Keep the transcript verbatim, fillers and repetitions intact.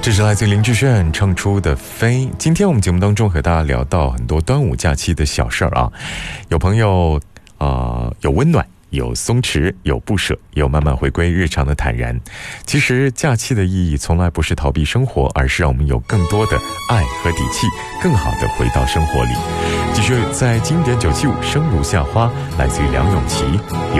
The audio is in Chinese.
这是来自林志炫唱出的《飞》。今天我们节目当中和大家聊到很多端午假期的小事儿啊，有朋友呃有温暖，有松弛，有不舍，有慢慢回归日常的坦然。其实假期的意义从来不是逃避生活，而是让我们有更多的爱和底气，更好的回到生活里。继续在经典九七五生如夏花，来自于梁咏琪。